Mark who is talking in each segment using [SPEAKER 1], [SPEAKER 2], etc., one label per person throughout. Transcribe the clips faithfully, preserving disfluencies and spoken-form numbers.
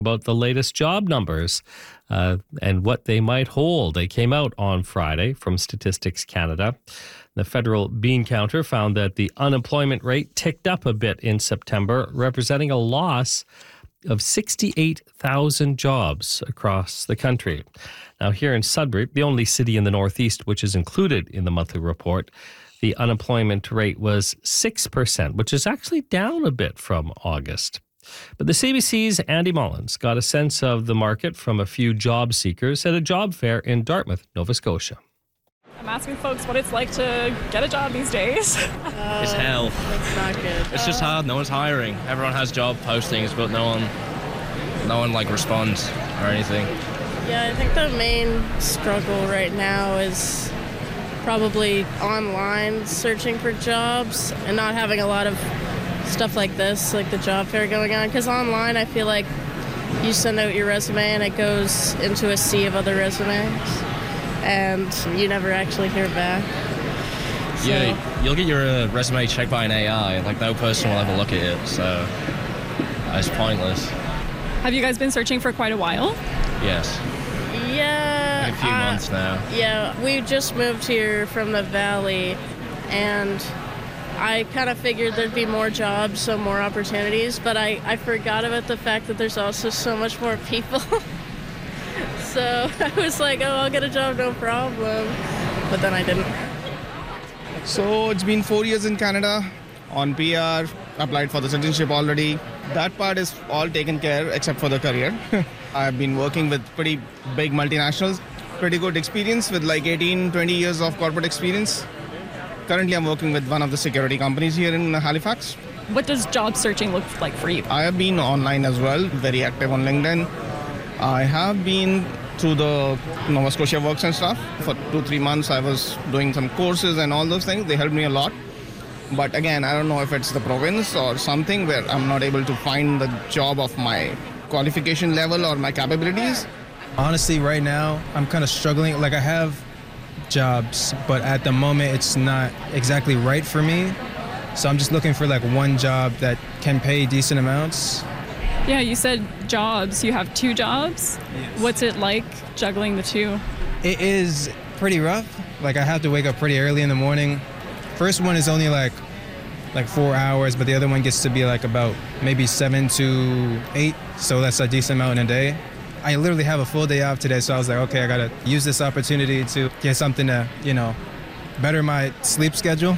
[SPEAKER 1] about the latest job numbers uh, and what they might hold. They came out on Friday from Statistics Canada. The federal bean counter found that the unemployment rate ticked up a bit in September, representing a loss of sixty-eight thousand jobs across the country. Now, here in Sudbury, the only city in the Northeast which is included in the monthly report, the unemployment rate was six percent, which is actually down a bit from August. But the C B C's Andy Mullins got a sense of the market from a few job seekers at a job fair in Dartmouth, Nova Scotia.
[SPEAKER 2] I'm asking folks what it's like to get a job these days.
[SPEAKER 3] Uh,
[SPEAKER 4] it's hell.
[SPEAKER 3] It's not good.
[SPEAKER 4] It's just hard. No one's hiring. Everyone has job postings, but no one, no one like responds or anything.
[SPEAKER 3] Yeah, I think the main struggle right now is probably online searching for jobs and not having a lot of stuff like this, like the job fair going on. Because online, I feel like you send out your resume and it goes into a sea of other resumes, and you never actually hear back. So,
[SPEAKER 4] yeah, you'll get your uh, resume checked by an A I. Like, no person
[SPEAKER 3] yeah.
[SPEAKER 4] will ever look at it, so it's pointless.
[SPEAKER 2] Have you guys been searching for quite a while?
[SPEAKER 4] Yes.
[SPEAKER 3] Yeah.
[SPEAKER 4] A few
[SPEAKER 3] uh,
[SPEAKER 4] months now.
[SPEAKER 3] Yeah, we just moved here from the Valley, and I kind of figured there'd be more jobs, so more opportunities, but I, I forgot about the fact that there's also so much more people. So I was like, oh, I'll get a job, no problem. But then I didn't.
[SPEAKER 5] So it's been four years in Canada on P R, applied for the citizenship already. That part is all taken care except for the career. I've been working with pretty big multinationals, pretty good experience with like eighteen, twenty years of corporate experience. Currently, I'm working with one of the security companies here in Halifax.
[SPEAKER 2] What does job searching look like for you?
[SPEAKER 5] I have been online as well, very active on LinkedIn. I have been through the Nova Scotia Works and stuff. For two, three months, I was doing some courses and all those things. They helped me a lot. But again, I don't know if it's the province or something where I'm not able to find the job of my qualification level or my capabilities.
[SPEAKER 6] Honestly, right now, I'm kind of struggling. Like, I have jobs, but at the moment it's not exactly right for me. So I'm just looking for like one job that can pay decent amounts.
[SPEAKER 2] Yeah, you said jobs. You have two jobs?
[SPEAKER 6] Yes.
[SPEAKER 2] What's it like juggling the two?
[SPEAKER 6] It is pretty rough. Like, I have to wake up pretty early in the morning. First one is only like like four hours, but the other one gets to be like about maybe seven to eight. So that's a decent amount in a day. I literally have a full day off today, so I was like, okay, I gotta use this opportunity to get something to, you know, better my sleep schedule.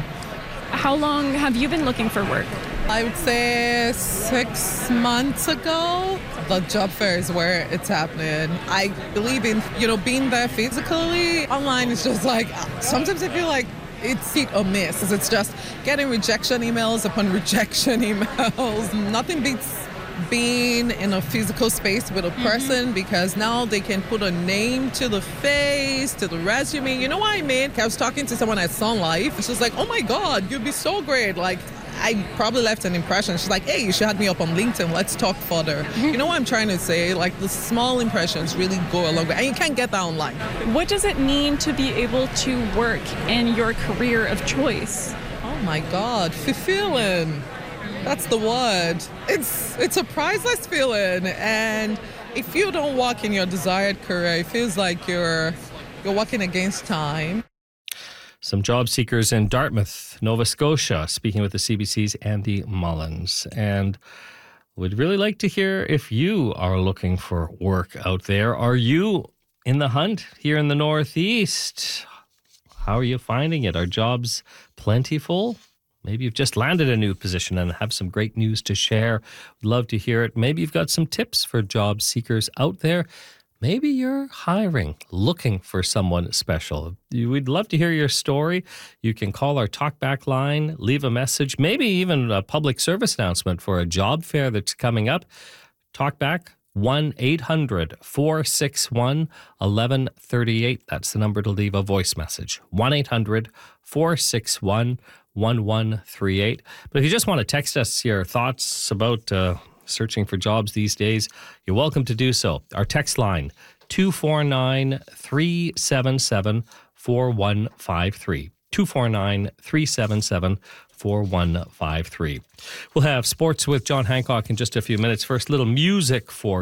[SPEAKER 2] How long have you been looking for work?
[SPEAKER 7] I would say six months ago. The job fair is where it's happening. I believe in, you know, being there physically. Online is just like, sometimes I feel like it's hit or miss. It's just getting rejection emails upon rejection emails. Nothing beats being in a physical space with a person, mm-hmm. because now they can put a name to the face, to the resume. You know what I mean? I was talking to someone at Sun Life. She's like, oh my God, you'd be so great. Like, I probably left an impression. She's like, hey, you should add me up on LinkedIn. Let's talk further. Mm-hmm. You know what I'm trying to say? Like, the small impressions really go a long way. And you can't get that online.
[SPEAKER 2] What does it mean to be able to work in your career of choice?
[SPEAKER 7] Oh my God, fulfilling. That's the word. It's it's a priceless feeling, and if you don't walk in your desired career, it feels like you're you're walking against time.
[SPEAKER 1] Some job seekers in Dartmouth, Nova Scotia, speaking with the C B C's Andy Mullins. And we'd really like to hear if you are looking for work out there. Are you in the hunt here in the Northeast? How are you finding it? Are jobs plentiful? Maybe you've just landed a new position and have some great news to share. We'd love to hear it. Maybe you've got some tips for job seekers out there. Maybe you're hiring, looking for someone special. We'd love to hear your story. You can call our talkback line, leave a message, maybe even a public service announcement for a job fair that's coming up. Talkback, one eight hundred four six one one one three eight. That's the number to leave a voice message. one eight hundred four six one one one three eight. But if you just want to text us your thoughts about uh, searching for jobs these days, you're welcome to do so. Our text line, two four nine, three seven seven, four one five three. two four nine, three seven seven, four one five three. We'll have sports with John Hancock in just a few minutes. First, little music for